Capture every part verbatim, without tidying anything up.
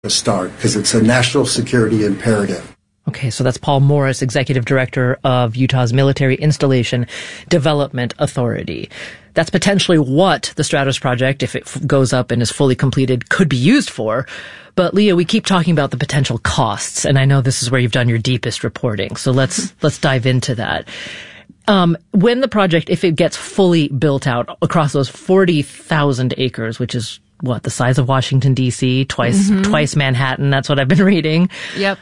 to start because it's a national security imperative. Okay, so that's Paul Morris, Executive Director of Utah's Military Installation Development Authority. That's potentially what the Stratos project, if it f- goes up and is fully completed, could be used for. But Leah, we keep talking about the potential costs, and I know this is where you've done your deepest reporting. So let's let's dive into that. Um, when the project, if it gets fully built out across those forty thousand acres, which is what, the size of Washington, D C, twice mm-hmm. twice Manhattan, that's what I've been reading. Yep.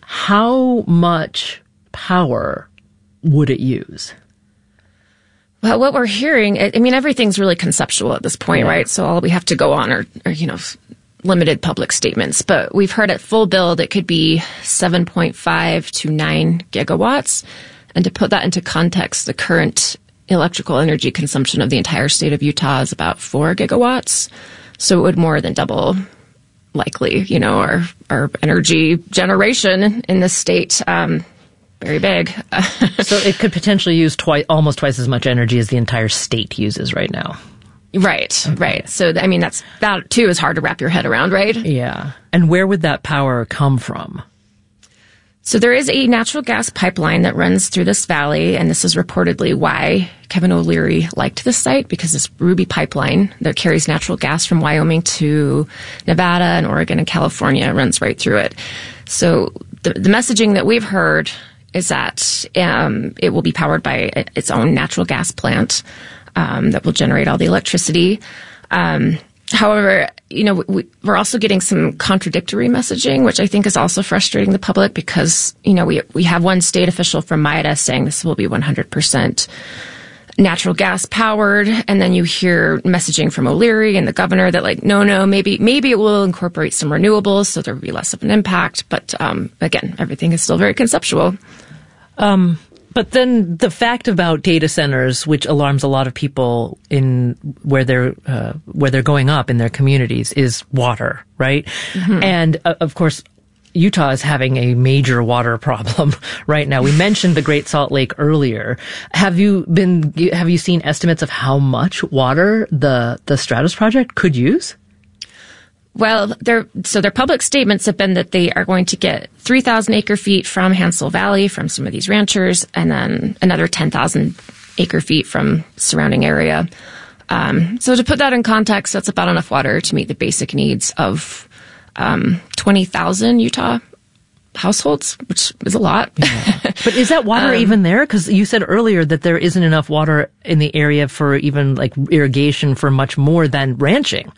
How much power would it use? Well, what we're hearing, I mean, everything's really conceptual at this point, yeah. right? So all we have to go on are, are, you know, limited public statements. But we've heard at full build, it could be seven point five to nine gigawatts. And to put that into context, the current electrical energy consumption of the entire state of Utah is about four gigawatts. So it would more than double, likely, you know, our, our energy generation in this state. Um, very big. So it could potentially use twice, almost twice as much energy as the entire state uses right now. Right, okay. right. So, I mean, that's, that too is hard to wrap your head around, right? Yeah. And where would that power come from? So there is a natural gas pipeline that runs through this valley, and this is reportedly why Kevin O'Leary liked this site, because this Ruby pipeline that carries natural gas from Wyoming to Nevada and Oregon and California runs right through it. So the, the messaging that we've heard is that um, it will be powered by its own natural gas plant um, that will generate all the electricity. Um, however, you know, we, we're also getting some contradictory messaging, which I think is also frustrating the public because, you know, we we have one state official from MIDA saying this will be one hundred percent natural gas powered, and then you hear messaging from O'Leary and the governor that, like, no, no, maybe maybe it will incorporate some renewables, so there will be less of an impact. But um, again, everything is still very conceptual. Um, but then the fact about data centers, which alarms a lot of people in where they're uh, where they're going up in their communities, is water, right? Mm-hmm. And uh, of course, Utah is having a major water problem right now. We mentioned the Great Salt Lake earlier. Have you been, have you seen estimates of how much water the, the Stratos project could use? Well, their, so their public statements have been that they are going to get three thousand acre feet from Hansel Valley from some of these ranchers, and then another ten thousand acre feet from surrounding area. Um, so to put that in context, that's about enough water to meet the basic needs of Um, twenty thousand Utah households, which is a lot. Yeah. But is that water um, even there? Because you said earlier that there isn't enough water in the area for even like irrigation for much more than ranching.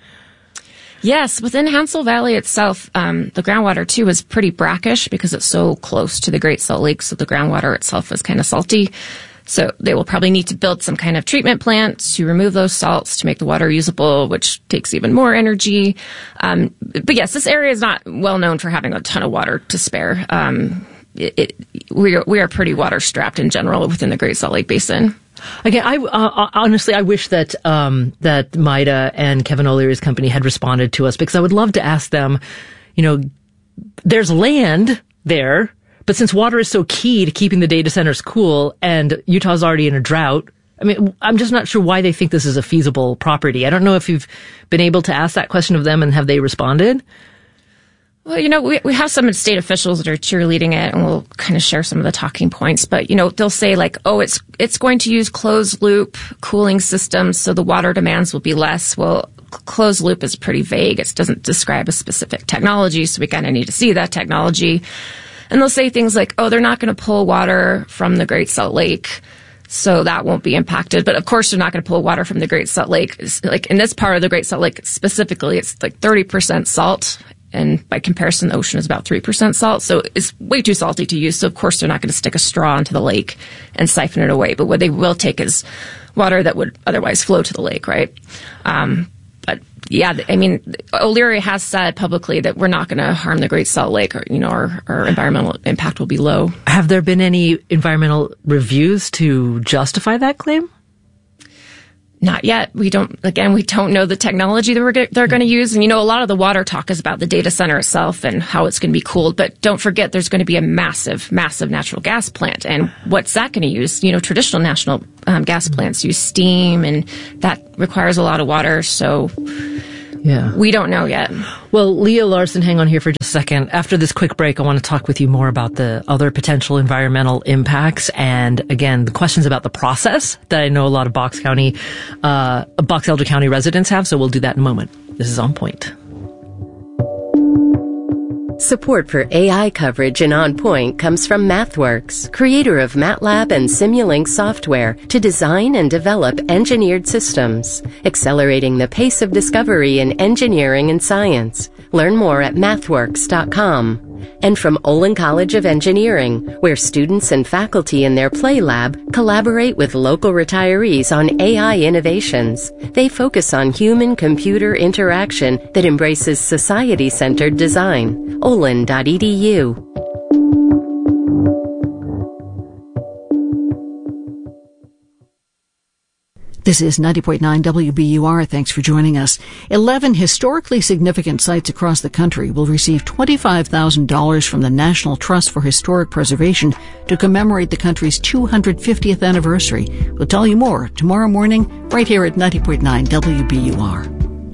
Yes, within Hansel Valley itself, um, the groundwater too is pretty brackish because it's so close to the Great Salt Lake, so the groundwater itself is kind of salty. So they will probably need to build some kind of treatment plant to remove those salts to make the water usable, which takes even more energy. Um, but yes, this area is not well known for having a ton of water to spare. Um, it, it, we are, we are pretty water strapped in general within the Great Salt Lake Basin. Again, I uh, honestly I wish that um, that MIDA and Kevin O'Leary's company had responded to us, because I would love to ask them, you know, there's land there. But since water is so key to keeping the data centers cool and Utah's already in a drought, I mean, I'm just not sure why they think this is a feasible property. I don't know if you've been able to ask that question of them, and have they responded? Well, you know, we, we have some state officials that are cheerleading it, and we'll kind of share some of the talking points. But, you know, they'll say like, oh, it's it's going to use closed loop cooling systems, so the water demands will be less. Well, closed loop is pretty vague. It doesn't describe a specific technology, so we kind of need to see that technology. And they'll say things like, oh, they're not going to pull water from the Great Salt Lake, so that won't be impacted. But of course, they're not going to pull water from the Great Salt Lake. It's like in this part of the Great Salt Lake specifically, it's like thirty percent salt. And by comparison, the ocean is about three percent salt. So it's way too salty to use. So of course, they're not going to stick a straw into the lake and siphon it away. But what they will take is water that would otherwise flow to the lake, right? Um, But yeah, I mean, O'Leary has said publicly that we're not going to harm the Great Salt Lake, or, you know, our, our environmental impact will be low. Have there been any environmental reviews to justify that claim? Not yet. We don't, again, we don't know the technology that we're, they're going to use. And, you know, a lot of the water talk is about the data center itself and how it's going to be cooled. But don't forget, there's going to be a massive, massive natural gas plant. And what's that going to use? You know, traditional national um, gas plants use steam, and that requires a lot of water. So Yeah. We don't know yet. Well, Leah Larson, hang on here for just a second. After this quick break, I want to talk with you more about the other potential environmental impacts and, again, the questions about the process that I know a lot of Box County, uh, Box Elder County residents have, so we'll do that in a moment. This is On Point. Support for A I coverage in On Point comes from MathWorks, creator of MATLAB and Simulink software to design and develop engineered systems, accelerating the pace of discovery in engineering and science. Learn more at mathworks dot com. And from Olin College of Engineering, where students and faculty in their Play Lab collaborate with local retirees on A I innovations. They focus on human-computer interaction that embraces society-centered design. olin dot e d u. This is ninety point nine W B U R. Thanks for joining us. Eleven historically significant sites across the country will receive twenty-five thousand dollars from the National Trust for Historic Preservation to commemorate the country's two hundred fiftieth anniversary. We'll tell you more tomorrow morning right here at ninety point nine W B U R.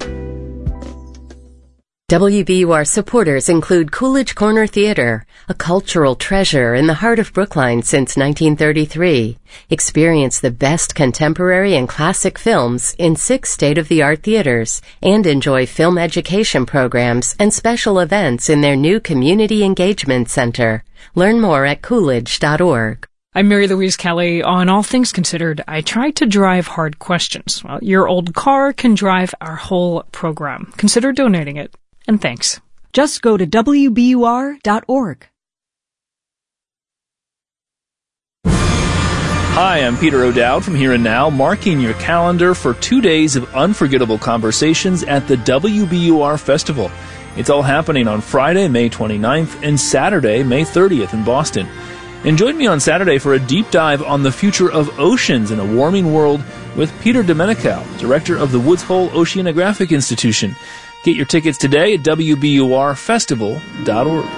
W B U R supporters include Coolidge Corner Theater, a cultural treasure in the heart of Brookline since nineteen thirty-three. Experience the best contemporary and classic films in six state-of-the-art theaters and enjoy film education programs and special events in their new Community Engagement Center. Learn more at coolidge dot org. I'm Mary Louise Kelly. On All Things Considered, I try to drive hard questions. Well, your old car can drive our whole program. Consider donating it. And thanks. Just go to W B U R dot org. Hi, I'm Peter O'Dowd from Here and Now, marking your calendar for two days of unforgettable conversations at the W B U R Festival. It's all happening on Friday, May twenty-ninth, and Saturday, May thirtieth in Boston. And join me on Saturday for a deep dive on the future of oceans in a warming world with Peter Domenico, director of the Woods Hole Oceanographic Institution. Get your tickets today at W B U R festival dot org.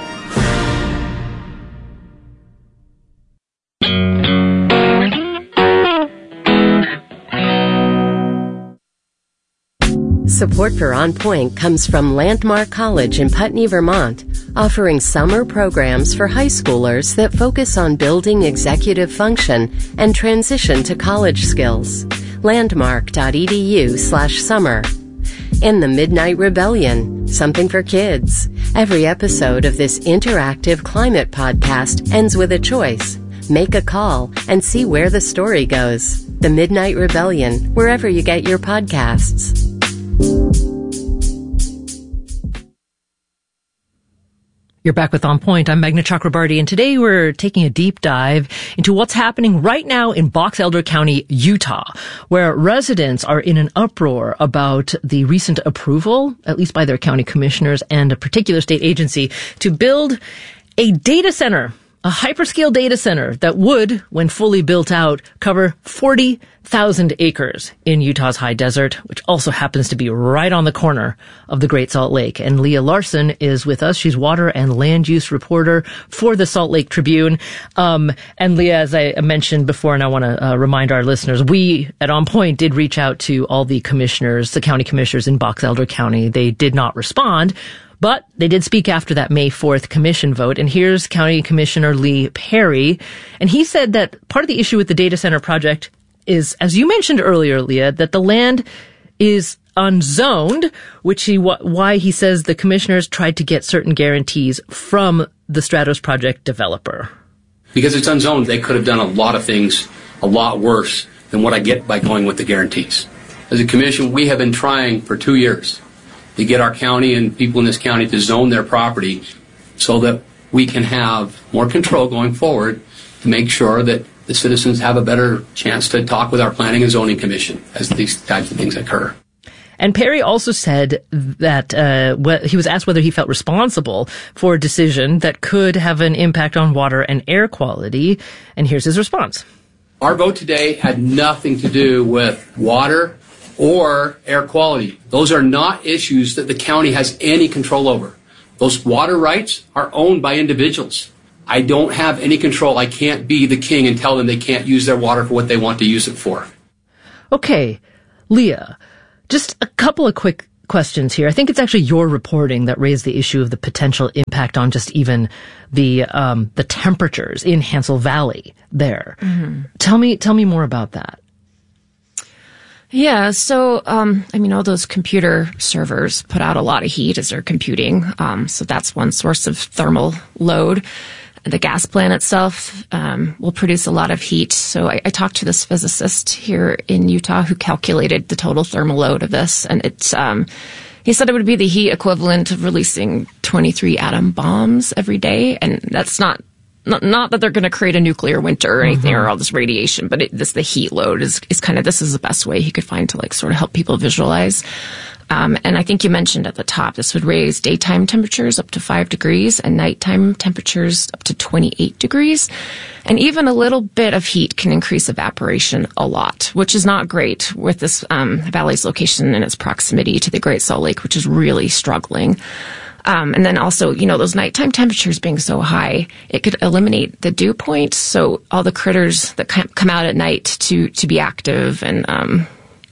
Support for On Point comes from Landmark College in Putney, Vermont, offering summer programs for high schoolers that focus on building executive function and transition to college skills. landmark dot e d u slash summer. And the Midnight Rebellion, something for kids. Every episode of this interactive climate podcast ends with a choice. Make a call and see where the story goes. The Midnight Rebellion, wherever you get your podcasts. You're back with On Point. I'm Meghna Chakrabarty, and today we're taking a deep dive into what's happening right now in Box Elder County, Utah, where residents are in an uproar about the recent approval, at least by their county commissioners and a particular state agency, to build a data center, a hyperscale data center that would, when fully built out, cover forty thousand acres in Utah's high desert, which also happens to be right on the corner of the Great Salt Lake. And Leah Larson is with us. She's water and land use reporter for the Salt Lake Tribune. Um, and Leah, as I mentioned before, and I want to uh, remind our listeners, we at On Point did reach out to all the commissioners, the county commissioners in Box Elder County. They did not respond, but they did speak after that May fourth commission vote. And here's County Commissioner Lee Perry. And he said that part of the issue with the data center project is, as you mentioned earlier, Leah, that the land is unzoned, which he, why he says the commissioners tried to get certain guarantees from the Stratos project developer. Because it's unzoned, they could have done a lot of things a lot worse than what I get by going with the guarantees. As a commission, we have been trying for two years to get our county and people in this county to zone their property so that we can have more control going forward to make sure that the citizens have a better chance to talk with our Planning and Zoning Commission as these types of things occur. And Perry also said that uh, wh- he was asked whether he felt responsible for a decision that could have an impact on water and air quality. And here's his response. Our vote today had nothing to do with water or air quality. Those are not issues that the county has any control over. Those water rights are owned by individuals. I don't have any control. I can't be the king and tell them they can't use their water for what they want to use it for. Okay, Leah, just a couple of quick questions here. I think it's actually your reporting that raised the issue of the potential impact on just even the um, the temperatures in Hansel Valley there. Mm-hmm. Tell me, tell me more about that. Yeah, so, um, I mean, all those computer servers put out a lot of heat as they're computing. Um, so that's one source of thermal load. The gas plant itself um, will produce a lot of heat. So I, I talked to this physicist here in Utah who calculated the total thermal load of this, and it's um, he said it would be the heat equivalent of releasing twenty-three atom bombs every day, and that's not not, not that they're going to create a nuclear winter or anything mm-hmm. or all this radiation, but it, this the heat load is is kind of this is the best way he could find to like sort of help people visualize. Um, and I think you mentioned at the top, this would raise daytime temperatures up to five degrees and nighttime temperatures up to twenty-eight degrees. And even a little bit of heat can increase evaporation a lot, which is not great with this um, valley's location and its proximity to the Great Salt Lake, which is really struggling. Um, and then also, you know, those nighttime temperatures being so high, it could eliminate the dew point. So all the critters that come out at night to, to be active and, um,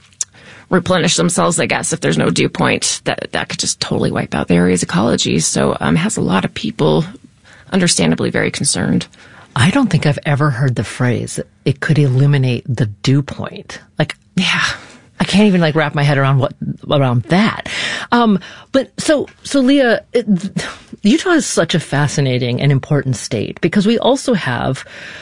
replenish themselves, I guess, if there's no dew point, that that could just totally wipe out the area's ecology. So um, it has a lot of people understandably very concerned. I don't think I've ever heard the phrase, it could eliminate the dew point. Like, yeah, I can't even like wrap my head around what, around that. Um, but so, so Leah, it, Utah is such a fascinating and important state because we also have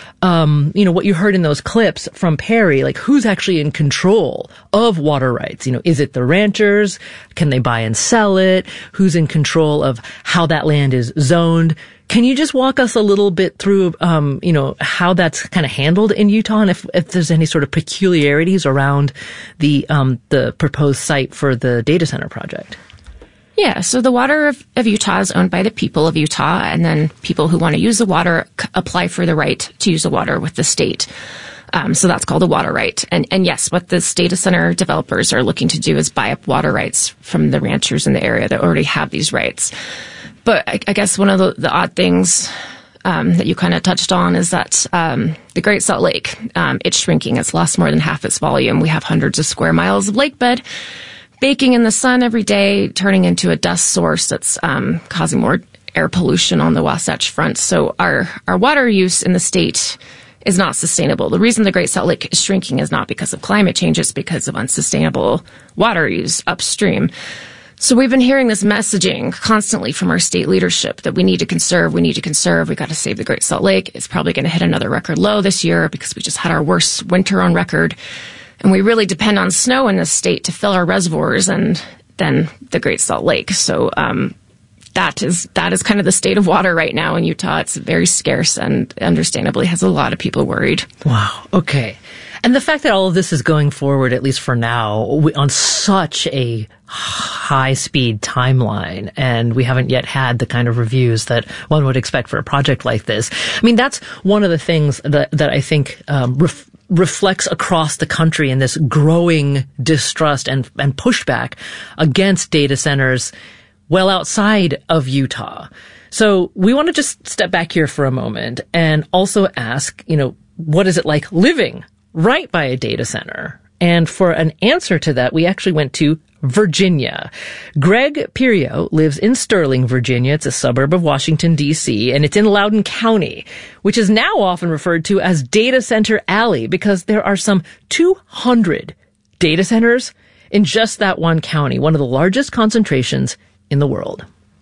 Um, you know, what you heard in those clips from Perry, like who's actually in control of water rights? You know, is it the ranchers? Can they buy and sell it? Who's in control of how that land is zoned? Can you just walk us a little bit through, um, you know, how that's kind of handled in Utah and if, if there's any sort of peculiarities around the, um, the proposed site for the data center project? Yeah, so the water of, of Utah is owned by the people of Utah, and then people who want to use the water c- apply for the right to use the water with the state. Um, so that's called a water right. And, and yes, what the data center developers are looking to do is buy up water rights from the ranchers in the area that already have these rights. But I, I guess one of the, the odd things um, that you kind of touched on is that um, the Great Salt Lake, um, it's shrinking. It's lost more than half its volume. We have hundreds of square miles of lake bed baking in the sun every day, turning into a dust source that's um, causing more air pollution on the Wasatch Front. So our, our water use in the state is not sustainable. The reason the Great Salt Lake is shrinking is not because of climate change, it's because of unsustainable water use upstream. So we've been hearing this messaging constantly from our state leadership that we need to conserve, we need to conserve, we got to save the Great Salt Lake. It's probably going to hit another record low this year because we just had our worst winter on record. And we really depend on snow in this state to fill our reservoirs and then the Great Salt Lake. So um, that is that is kind of the state of water right now in Utah. It's very scarce and understandably has a lot of people worried. Wow. Okay. And the fact that all of this is going forward, at least for now, we, on such a high-speed timeline, and we haven't yet had the kind of reviews that one would expect for a project like this. I mean, that's one of the things that, that I think um, ref- reflects across the country in this growing distrust and, and pushback against data centers well outside of Utah. So we want to just step back here for a moment and also ask, you know, what is it like living right by a data center? And for an answer to that, we actually went to Virginia. Greg Pirio lives in Sterling, Virginia. It's a suburb of Washington, D C, and it's in Loudoun County, which is now often referred to as Data Center Alley because there are some two hundred data centers in just that one county, one of the largest concentrations in the world.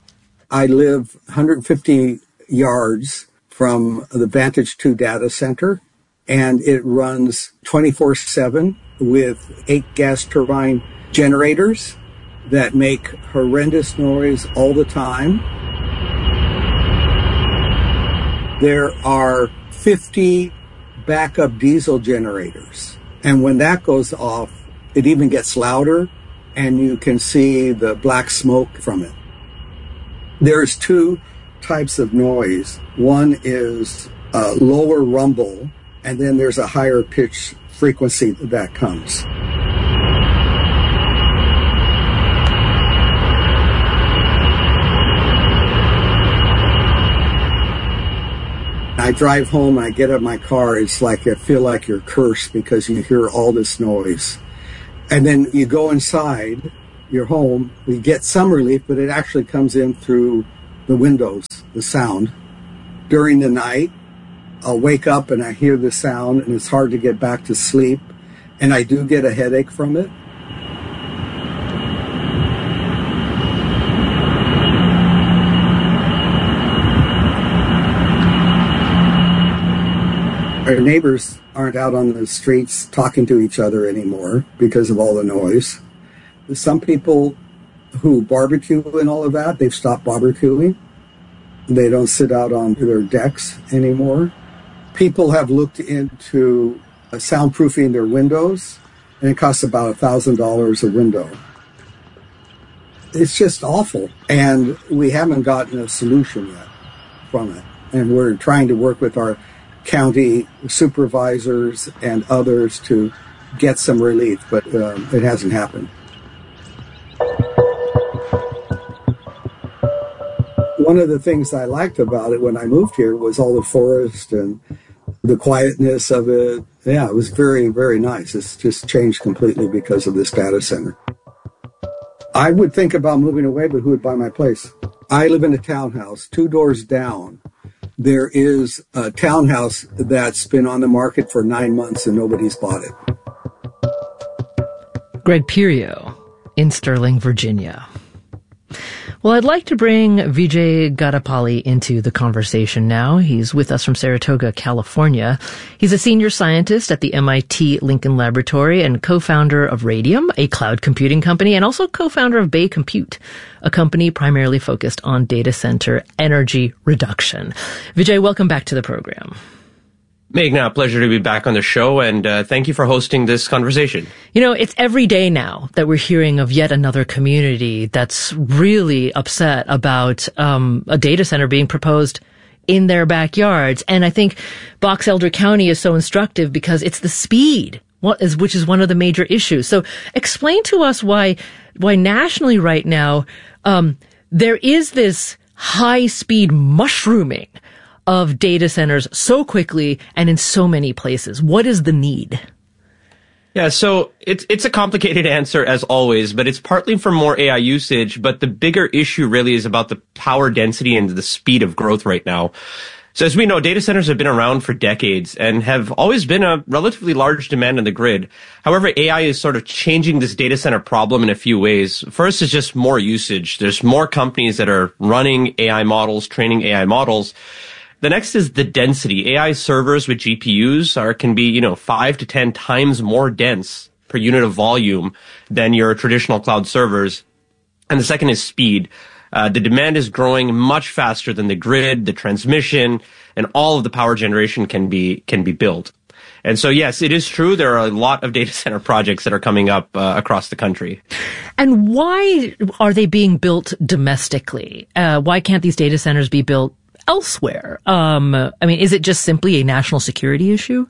I live one hundred fifty yards from the Vantage two data center, and it runs twenty-four seven with eight gas turbine generators that make horrendous noise all the time. There are fifty backup diesel generators, and when that goes off, it even gets louder, and you can see the black smoke from it. There's two types of noise. One is a lower rumble, and then there's a higher pitch frequency that comes. I drive home, I get out of my car, it's like I feel like you're cursed because you hear all this noise. And then you go inside, your home, we get some relief, but it actually comes in through the windows, the sound. During the night, I'll wake up and I hear the sound, and it's hard to get back to sleep, and I do get a headache from it. Our neighbors aren't out on the streets talking to each other anymore because of all the noise. Some people who barbecue and all of that, they've stopped barbecuing. They don't sit out on their decks anymore. People have looked into soundproofing their windows, and it costs about one thousand dollars a window. It's just awful, and we haven't gotten a solution yet from it. And we're trying to work with our county supervisors and others to get some relief, but um, it hasn't happened. One of the things I liked about it when I moved here was all the forest and the quietness of it. Yeah, it was very, very nice. It's just changed completely because of this data center. I would think about moving away, but who would buy my place? I live in a townhouse. Two doors down, there is a townhouse that's been on the market for nine months and nobody's bought it. Greg Pirio in Sterling, Virginia. Well, I'd like to bring Vijay Gadapalli into the conversation now. He's with us from Saratoga, California. He's a senior scientist at the M I T Lincoln Laboratory and co-founder of Radium, a cloud computing company, and also co-founder of Bay Compute, a company primarily focused on data center energy reduction. Vijay, welcome back to the program. Meghna, pleasure to be back on the show, and uh, thank you for hosting this conversation. You know, it's every day now that we're hearing of yet another community that's really upset about um, a data center being proposed in their backyards. And I think Box Elder County is so instructive because it's the speed, which is one of the major issues. So explain to us why why nationally right now um, there is this high-speed mushrooming of data centers so quickly and in so many places. What is the need? Yeah, so it's it's a complicated answer as always, but it's partly for more A I usage, but the bigger issue really is about the power density and the speed of growth right now. So as we know, data centers have been around for decades and have always been a relatively large demand on the grid. However, A I is sort of changing this data center problem in a few ways. First is just more usage. There's more companies that are running A I models, training A I models. The next is the density. A I servers with G P Us are can be, you know, five to ten times more dense per unit of volume than your traditional cloud servers. And the second is speed. Uh, the demand is growing much faster than the grid, the transmission, and all of the power generation can be can be built. And so, yes, it is true. There are a lot of data center projects that are coming up uh, across the country. And why are they being built domestically? Uh, why can't these data centers be built elsewhere? Um, I mean, is it just simply a national security issue?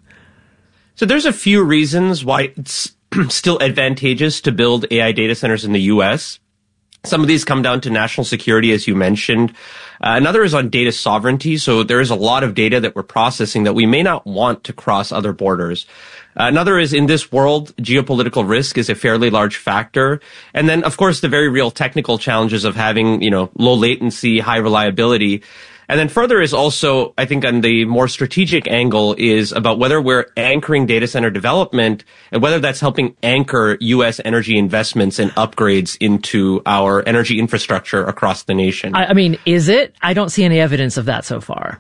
So there's a few reasons why it's still advantageous to build A I data centers in the U S. Some of these come down to national security, as you mentioned. Uh, another is on data sovereignty. So there is a lot of data that we're processing that we may not want to cross other borders. Uh, another is in this world, geopolitical risk is a fairly large factor. And then, of course, the very real technical challenges of having, you know, low latency, high reliability. And then further is also, I think, on the more strategic angle is about whether we're anchoring data center development and whether that's helping anchor U S energy investments and upgrades into our energy infrastructure across the nation. I, I mean, is it? I don't see any evidence of that so far.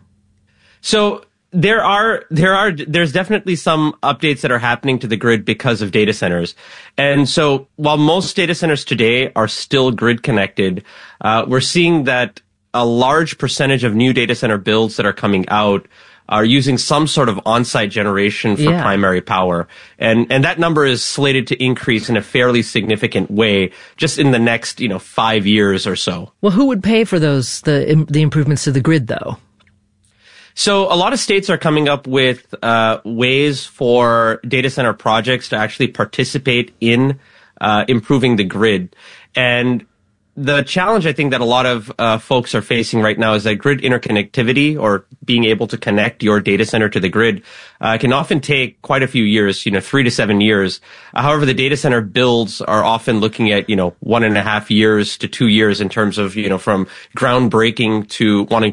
So there are, there are, there's definitely some updates that are happening to the grid because of data centers. And so while most data centers today are still grid connected, uh, we're seeing that a large percentage of new data center builds that are coming out are using some sort of on-site generation for yeah. primary power. And, and that number is slated to increase in a fairly significant way just in the next, you know, five years or so. Well, who would pay for those, the, the improvements to the grid though? So a lot of states are coming up with, uh, ways for data center projects to actually participate in, uh, improving the grid. And the challenge I think that a lot of uh, folks are facing right now is that grid interconnectivity, or being able to connect your data center to the grid, uh, can often take quite a few years, you know, three to seven years. Uh, however, the data center builds are often looking at, you know, one and a half years to two years in terms of, you know, from groundbreaking to wanting